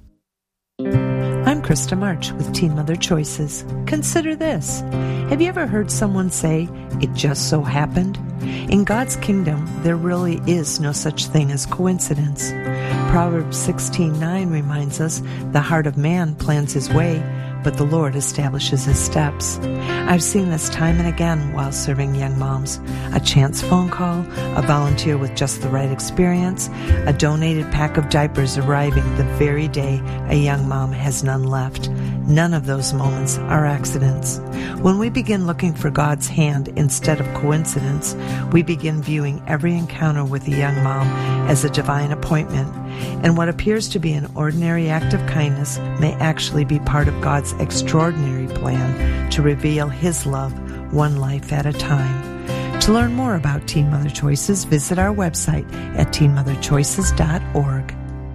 I'm Krista March with Teen Mother Choices. Consider this. Have you ever heard someone say, "It just so happened"? In God's kingdom, there really is no such thing as coincidence. Proverbs sixteen nine reminds us, "The heart of man plans his way, but the Lord establishes his steps." I've seen this time and again while serving young moms. A chance phone call, a volunteer with just the right experience, a donated pack of diapers arriving the very day a young mom has none left. None of those moments are accidents. When we begin looking for God's hand instead of coincidence, we begin viewing every encounter with a young mom as a divine appointment. And what appears to be an ordinary act of kindness may actually be part of God's extraordinary plan to reveal His love one life at a time. To learn more about Teen Mother Choices, visit our website at teen mother choices dot org.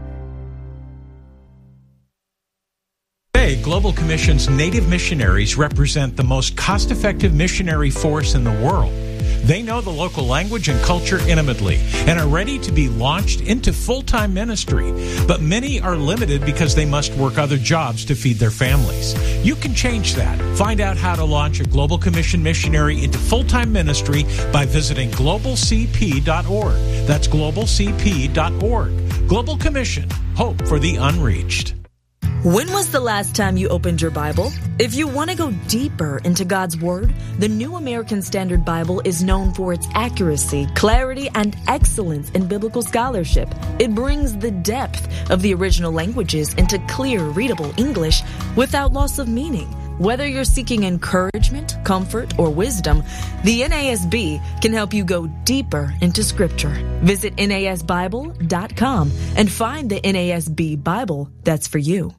Today, Global Commission's Native missionaries represent the most cost-effective missionary force in the world. They know the local language and culture intimately and are ready to be launched into full-time ministry. But many are limited because they must work other jobs to feed their families. You can change that. Find out how to launch a Global Commission missionary into full-time ministry by visiting global c p dot org. That's global c p dot org. Global Commission, hope for the unreached. When was the last time you opened your Bible? If you want to go deeper into God's Word, the New American Standard Bible is known for its accuracy, clarity, and excellence in biblical scholarship. It brings the depth of the original languages into clear, readable English without loss of meaning. Whether you're seeking encouragement, comfort, or wisdom, the N A S B can help you go deeper into Scripture. Visit N A S Bible dot com and find the N A S B Bible that's for you.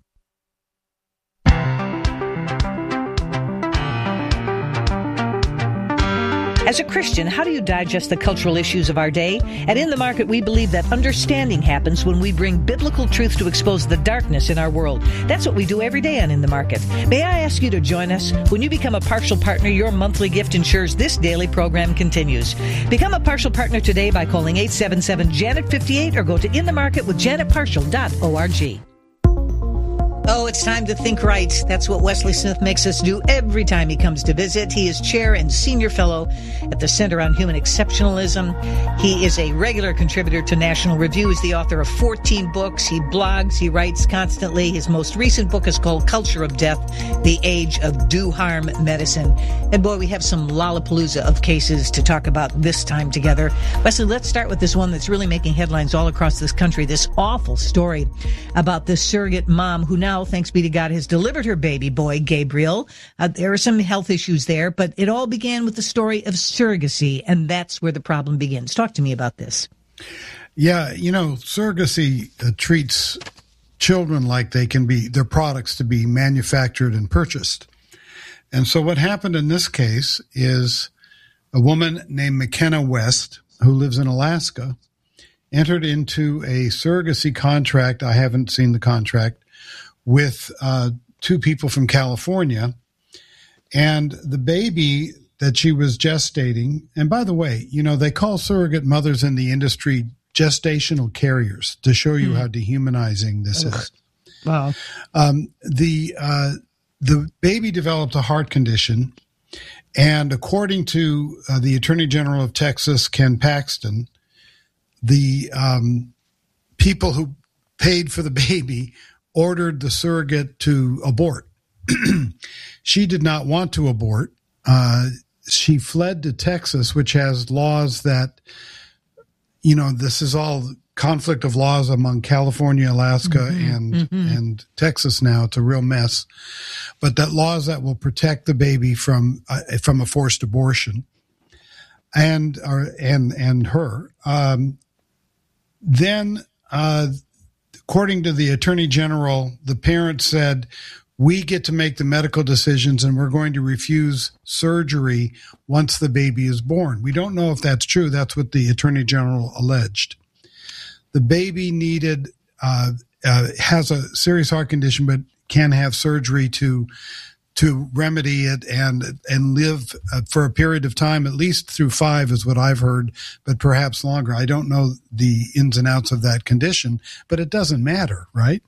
As a Christian, how do you digest the cultural issues of our day? At In the Market, we believe that understanding happens when we bring biblical truth to expose the darkness in our world. That's what we do every day on In the Market. May I ask you to join us? When you become a partial partner, your monthly gift ensures this daily program continues. Become a partial partner today by calling eight seven seven, Janet fifty-eight or go to in the market with janet partial dot org. Oh, it's time to think right. That's what Wesley Smith makes us do every time he comes to visit. He is chair and senior fellow at the Center on Human Exceptionalism. He is a regular contributor to National Review. He's the author of fourteen books. He blogs. He writes constantly. His most recent book is called Culture of Death, The Age of Do-Harm Medicine. And boy, we have some lollapalooza of cases to talk about this time together. Wesley, let's start with this one that's really making headlines all across this country. This awful story about this surrogate mom who now, thanks be to God, has delivered her baby boy, Gabriel. Uh, there are some health issues there, but it all began with the story of surrogacy, and that's where the problem begins. Talk to me about this. Yeah, you know, surrogacy uh, treats children like they can be, their products to be manufactured and purchased. And so what happened in this case is a woman named McKenna West, who lives in Alaska, entered into a surrogacy contract. I haven't seen the contract with uh, two people from California, and the baby that she was gestating. And by the way, you know, they call surrogate mothers in the industry gestational carriers to show you mm. how dehumanizing this Ugh. is. Wow. Um, the uh, the baby developed a heart condition, and according to uh, the Attorney General of Texas, Ken Paxton, the um, people who paid for the baby ordered the surrogate to abort. She did not want to abort. Uh, she fled to Texas, which has laws that, you know, this is all conflict of laws among California, Alaska, mm-hmm, and mm-hmm. and Texas now. It's a real mess. But that laws that will protect the baby from uh, from a forced abortion, and or, and and her. Um, then, uh, according to the Attorney General, the parent said, we get to make the medical decisions and we're going to refuse surgery once the baby is born. We don't know if that's true. That's what the Attorney General alleged. The baby needed, uh, uh, has a serious heart condition, but can have surgery to to remedy it and and live uh, for a period of time, at least through five is what I've heard, but perhaps longer. I don't know the ins and outs of that condition, but it doesn't matter, right?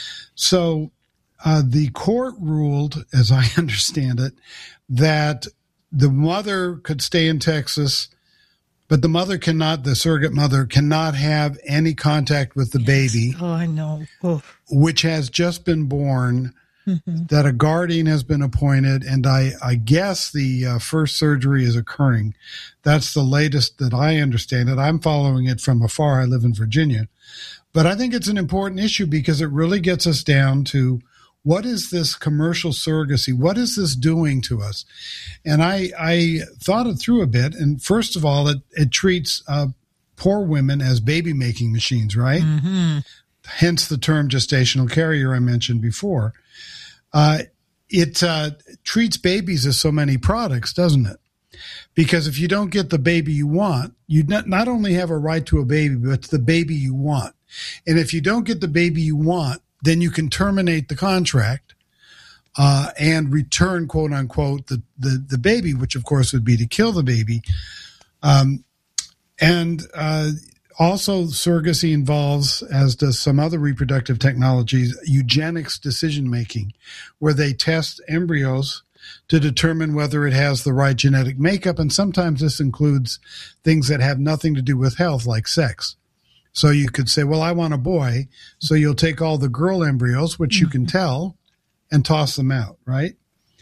So uh, the court ruled, as I understand it, that the mother could stay in Texas, but the mother cannot, the surrogate mother cannot have any contact with the yes. baby. Oh, I know. Oh. Which has just been born. Mm-hmm. That a guardian has been appointed, and I, I guess the uh, first surgery is occurring. That's the latest that I understand it. I'm following it from afar. I live in Virginia. But I think it's an important issue because it really gets us down to what is this commercial surrogacy? What is this doing to us? And I, I thought it through a bit, and first of all, it, it treats uh, poor women as baby-making machines, right? Mm-hmm. Hence the term gestational carrier I mentioned before. Uh, it uh, treats babies as so many products, doesn't it? Because if you don't get the baby you want, you not, not only have a right to a baby, but it's the baby you want. And if you don't get the baby you want, then you can terminate the contract uh, and return, quote unquote, the, the, the baby, which of course would be to kill the baby. Um, and uh Also, surrogacy involves, as does some other reproductive technologies, eugenics decision-making, where they test embryos to determine whether it has the right genetic makeup, and sometimes this includes things that have nothing to do with health, like sex. So you could say, well, I want a boy, so you'll take all the girl embryos, which mm-hmm. you can tell, and toss them out, right?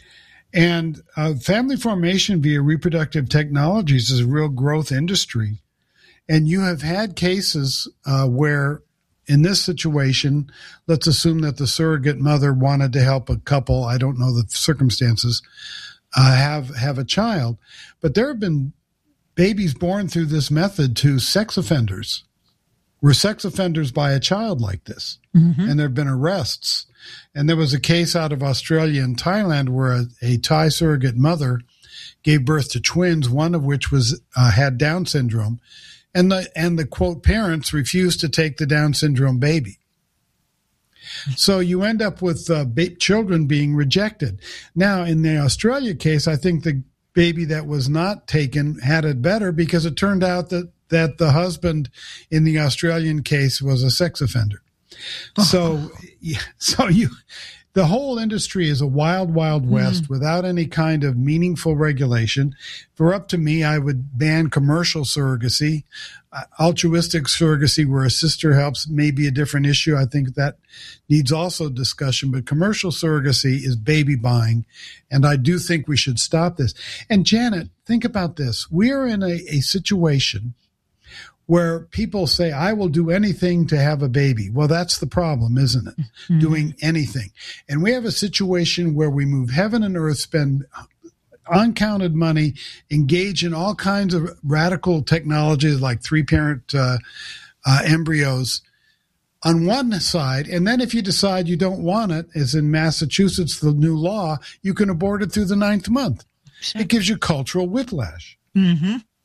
And uh, family formation via reproductive technologies is a real growth industry. And you have had cases uh, where, in this situation, let's assume that the surrogate mother wanted to help a couple, I don't know the circumstances, uh, have have a child. But there have been babies born through this method to sex offenders, were sex offenders by a child like this. Mm-hmm. And there have been arrests. And there was a case out of Australia and Thailand where a, a Thai surrogate mother gave birth to twins, one of which was uh, had Down syndrome. And the, and the, quote, parents refused to take the Down syndrome baby. So you end up with uh, ba- children being rejected. Now, in the Australia case, I think the baby that was not taken had it better because it turned out that, that the husband in the Australian case was a sex offender. So, so you... The whole industry is a wild, wild west mm. without any kind of meaningful regulation. If it were up to me, I would ban commercial surrogacy. Uh, altruistic surrogacy where a sister helps may be a different issue. I think that needs also discussion. But commercial surrogacy is baby buying, and I do think we should stop this. And Janet, think about this. We are in a, a situation where people say, I will do anything to have a baby. Well, that's the problem, isn't it? Mm-hmm. Doing anything. And we have a situation where we move heaven and earth, spend uncounted money, engage in all kinds of radical technologies like three-parent uh, uh, embryos on one side. And then if you decide you don't want it, as in Massachusetts, the new law, you can abort it through the ninth month. Sure. It gives you cultural whiplash. Mm-hmm.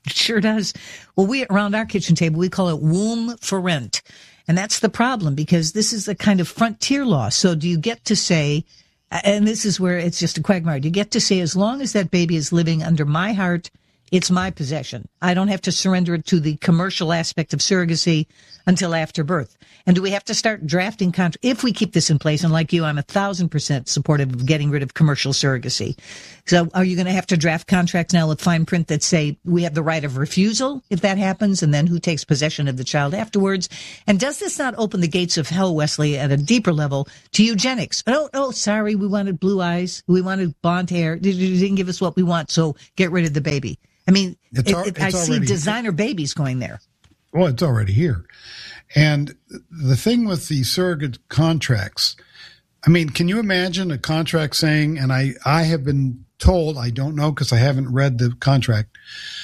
It sure does. Well, we around our kitchen table, we call it womb for rent. And that's the problem, because this is a kind of frontier law. So do you get to say, and this is where it's just a quagmire, do you get to say, as long as that baby is living under my heart, it's my possession. I don't have to surrender it to the commercial aspect of surrogacy until after birth. And do we have to start drafting contracts? If we keep this in place, and like you, I'm a thousand percent supportive of getting rid of commercial surrogacy. So are you going to have to draft contracts now with fine print that say we have the right of refusal if that happens, and then who takes possession of the child afterwards? And does this not open the gates of hell, Wesley, at a deeper level to eugenics? Oh, oh, sorry, we wanted blue eyes. We wanted blonde hair. You didn't give us what we want, so get rid of the baby. I mean, It's it, al- it, I it's see already- designer babies going there. Well, it's already here. And the thing with the surrogate contracts, I mean, can you imagine a contract saying, and I, I have been told, I don't know because I haven't read the contract,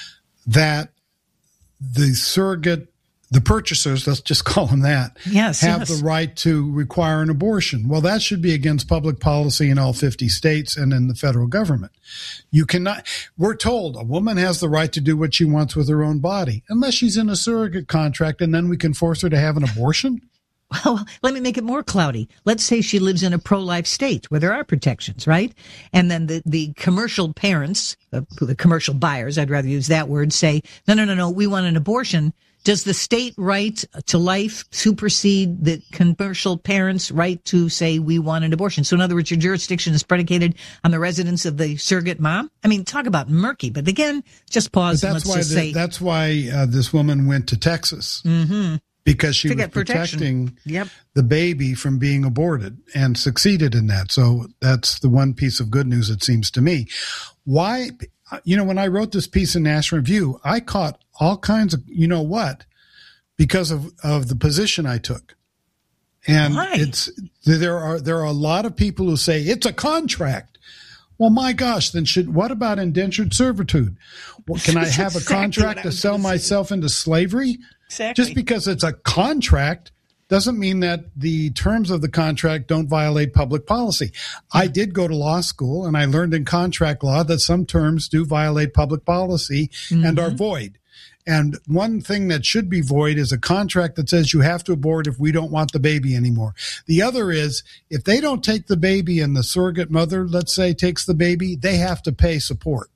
that the surrogate, the purchasers, let's just call them that, yes, have yes. the right to require an abortion. Well, that should be against public policy in all fifty states and in the federal government. You cannot, we're told a woman has the right to do what she wants with her own body, unless she's in a surrogate contract, and then we can force her to have an abortion. Well, let me make it more cloudy. Let's say she lives in a pro-life state where there are protections, right? And then the, the commercial parents, uh, the commercial buyers, I'd rather use that word, say, no, no, no, no, we want an abortion. Does the state right to life supersede the commercial parents' right to say we want an abortion? So in other words, your jurisdiction is predicated on the residence of the surrogate mom? I mean, talk about murky. But again, just pause But and that's let's why just the, say. that's why uh, this woman went to Texas. Mm-hmm. Because she To was get protection. protecting Yep. the baby from being aborted and succeeded in that. So that's the one piece of good news, it seems to me. Why, you know, when I wrote this piece in National Review, I caught all kinds of, you know what, because of, of the position I took. And Why? it's, there are, there are a lot of people who say it's a contract. Well, my gosh, then should, what about indentured servitude? Well, can I That's have a exactly contract what I to was sell gonna say. myself into slavery? Exactly. Just because it's a contract doesn't mean that the terms of the contract don't violate public policy. I did go to law school, and I learned in contract law that some terms do violate public policy and are void. And one thing that should be void is a contract that says you have to abort if we don't want the baby anymore. The other is, if they don't take the baby and the surrogate mother, let's say, takes the baby, they have to pay support.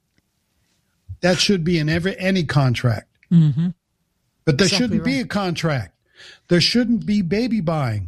That should be in every any contract. Mm-hmm. But there Exactly shouldn't be right. a contract. There shouldn't be baby buying.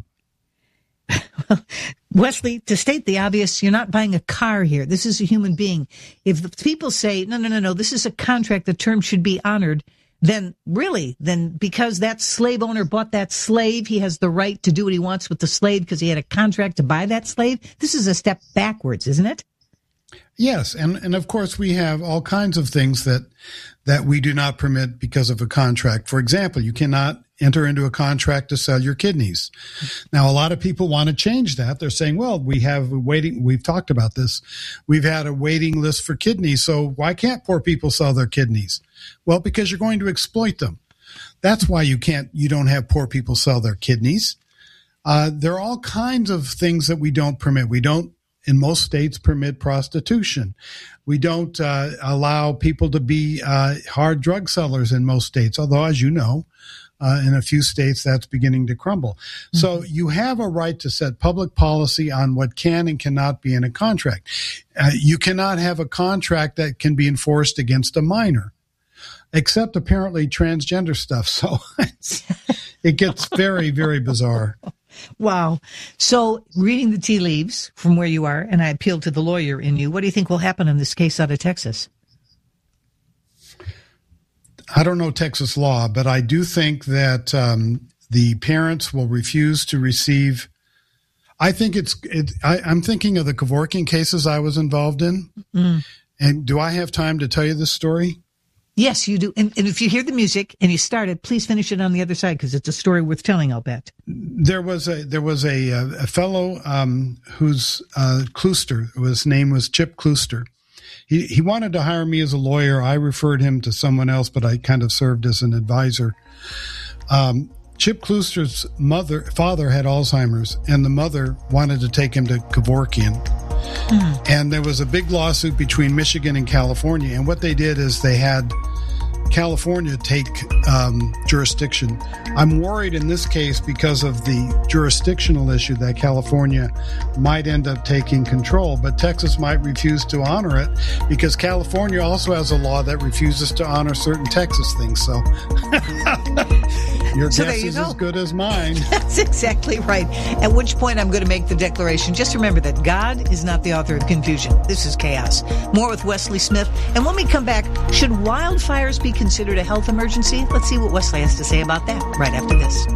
Wesley, to state the obvious, you're not buying a car here. This is a human being. If the people say, no, no, no, no, this is a contract, the terms should be honored, then really, then because that slave owner bought that slave, he has the right to do what he wants with the slave because he had a contract to buy that slave. This is a step backwards, isn't it? Yes, and, and of course we have all kinds of things that that we do not permit because of a contract. For example, you cannot enter into a contract to sell your kidneys. Now, a lot of people want to change that. They're saying, well, we have a waiting, we've talked about this. We've had a waiting list for kidneys, so why can't poor people sell their kidneys? Well, because you're going to exploit them. That's why you can't, you don't have poor people sell their kidneys. Uh, there are all kinds of things that we don't permit. We don't, in most states, permit prostitution. We don't uh, allow people to be uh, hard drug sellers in most states, although, as you know, uh, in a few states, that's beginning to crumble. Mm-hmm. So you have a right to set public policy on what can and cannot be in a contract. Uh, you cannot have a contract that can be enforced against a minor, except apparently transgender stuff. So it gets very, very bizarre. Wow. So reading the tea leaves from where you are, and I appeal to the lawyer in you, what do you think will happen in this case out of Texas? I don't know Texas law, but I do think that um, the parents will refuse to receive. I think it's, it, I, I'm thinking of the Kevorkian cases I was involved in. Mm. And do I have time to tell you this story? Yes, you do. And, and if you hear the music and you start it, please finish it on the other side because it's a story worth telling, I'll bet. There was a there was a a fellow um, whose uh, Klooster, his name was Chip Klooster. He he wanted to hire me as a lawyer. I referred him to someone else, but I kind of served as an advisor. Um, Chip Klooster's mother father had Alzheimer's, and the mother wanted to take him to Kevorkian. Mm. And there was a big lawsuit between Michigan and California. And what they did is they had California take um, jurisdiction. I'm worried in this case because of the jurisdictional issue that California might end up taking control, but Texas might refuse to honor it because California also has a law that refuses to honor certain Texas things. So your so guess you is go. as good as mine. That's exactly right. At which point I'm going to make the declaration. Just remember that God is not the author of confusion. This is chaos. More with Wesley Smith. And when we come back, should wildfires be considered a health emergency? Let's see what Wesley has to say about that right after this.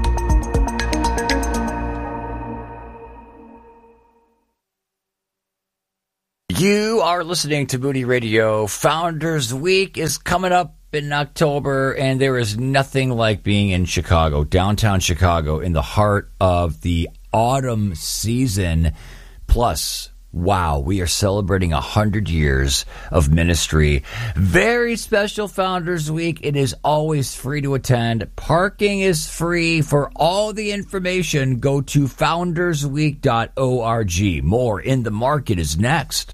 You are listening to Moody Radio. Founders Week is coming up in October, and there is nothing like being in Chicago, downtown Chicago, in the heart of the autumn season. Plus, wow, we are celebrating one hundred years of ministry. Very special Founders Week. It is always free to attend. Parking is free. For all the information, go to founders week dot org. More in the Market is next.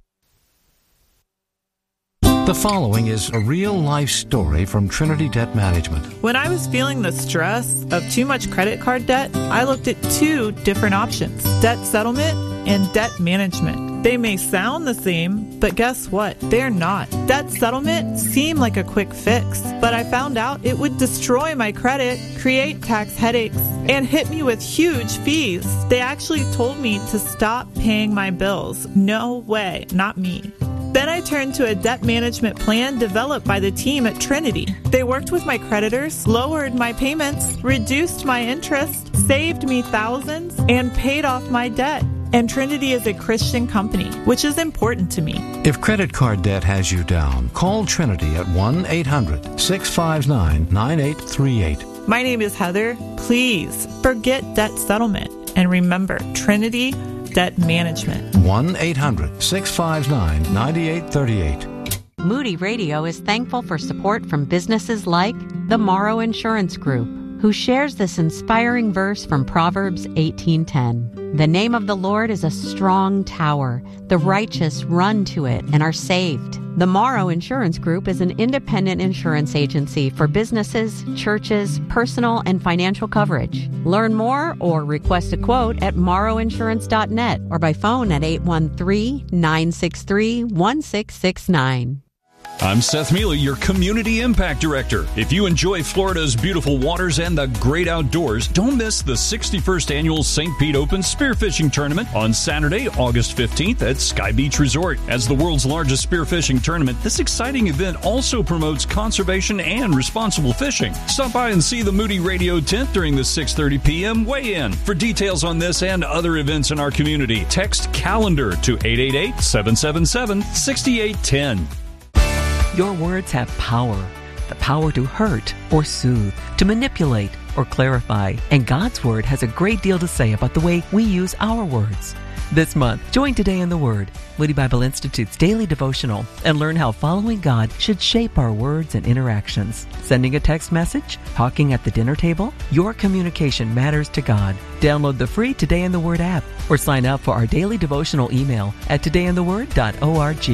The following is a real-life story from Trinity Debt Management. When I was feeling the stress of too much credit card debt, I looked at two different options: debt settlement and debt management. They may sound the same, but guess what? They're not. Debt settlement seemed like a quick fix, but I found out it would destroy my credit, create tax headaches, and hit me with huge fees. They actually told me to stop paying my bills. No way, not me. Then I turned to a debt management plan developed by the team at Trinity. They worked with my creditors, lowered my payments, reduced my interest, saved me thousands, and paid off my debt. And Trinity is a Christian company, which is important to me. If credit card debt has you down, call Trinity at one eight hundred six five nine nine eight three eight. My name is Heather. Please forget debt settlement and remember Trinity Debt Management. one eight hundred six five nine nine eight three eight. Moody Radio is thankful for support from businesses like the Morrow Insurance Group, who shares this inspiring verse from Proverbs eighteen ten. The name of the Lord is a strong tower. The righteous run to it and are saved. The Morrow Insurance Group is an independent insurance agency for businesses, churches, personal, and financial coverage. Learn more or request a quote at morrow insurance dot net or by phone at eight one three, nine six three, one six six nine. I'm Seth Mealy, your Community Impact Director. If you enjoy Florida's beautiful waters and the great outdoors, don't miss the sixty-first Annual Saint Pete Open Spearfishing Tournament on Saturday, August fifteenth at Sky Beach Resort. As the world's largest spearfishing tournament, this exciting event also promotes conservation and responsible fishing. Stop by and see the Moody Radio tent during the six thirty p.m. weigh-in. For details on this and other events in our community, text CALENDAR to eight eight eight, seven seven seven, six eight one zero. Your words have power, the power to hurt or soothe, to manipulate or clarify. And God's Word has a great deal to say about the way we use our words. This month, join Today in the Word, Moody Bible Institute's daily devotional, and learn how following God should shape our words and interactions. Sending a text message? Talking at the dinner table? Your communication matters to God. Download the free Today in the Word app or sign up for our daily devotional email at today in the word dot org.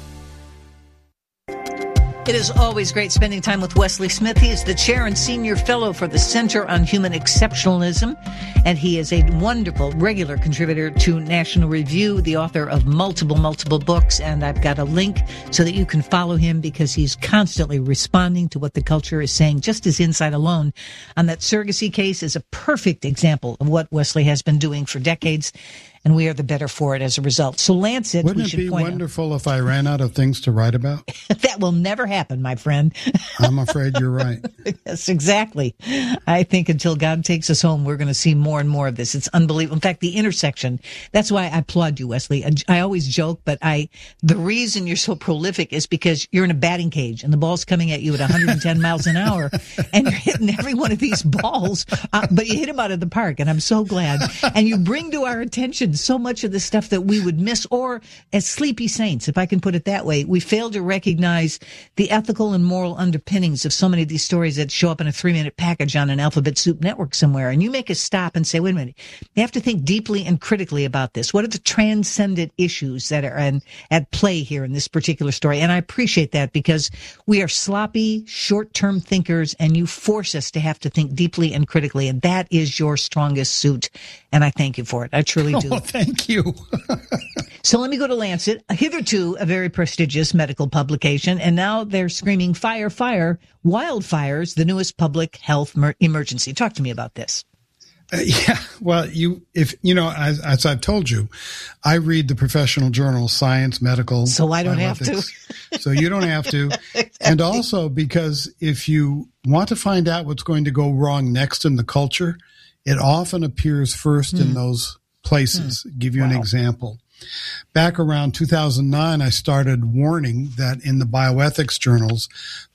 It is always great spending time with Wesley Smith. He is the chair and senior fellow for the Center on Human Exceptionalism, and he is a wonderful regular contributor to National Review, the author of multiple, multiple books, and I've got a link so that you can follow him because he's constantly responding to what the culture is saying. Just his insight alone on that surrogacy case is a perfect example of what Wesley has been doing for decades, and we are the better for it as a result. So Lancet, Wouldn't we it should be point wonderful if I ran out of things to write about? out. That will never happen, my friend. I'm afraid you're right. Yes, exactly. I think until God takes us home, we're going to see more and more of this. It's unbelievable. In fact, the intersection, that's why I applaud you, Wesley. I always joke, but I, the reason you're so prolific is because you're in a batting cage and the ball's coming at you at one hundred ten miles an hour and you're hitting every one of these balls, uh, but you hit them out of the park, and I'm so glad. And you bring to our attention so much of the stuff that we would miss, or as sleepy saints, if I can put it that way, we fail to recognize the ethical and moral underpinnings of so many of these stories that show up in a three-minute package on an Alphabet Soup Network somewhere. And you make us stop and say, wait a minute, you have to think deeply and critically about this. What are the transcendent issues that are in, at play here in this particular story? And I appreciate that, because we are sloppy, short-term thinkers, and you force us to have to think deeply and critically. And that is your strongest suit. And I thank you for it. I truly do. Oh, thank you. So let me go to Lancet, hitherto a very prestigious medical publication, and now they're screaming fire, fire, wildfires, the newest public health mer- emergency. Talk to me about this. Uh, yeah, well, you, if, you know, as, as I've told you, I read the professional journals, Science, Medical. So I don't have to. So you don't have to. Exactly. And also because if you want to find out what's going to go wrong next in the culture, it often appears first mm. in those places. Mm. Give you wow. an example. Back around two thousand nine, I started warning that in the bioethics journals,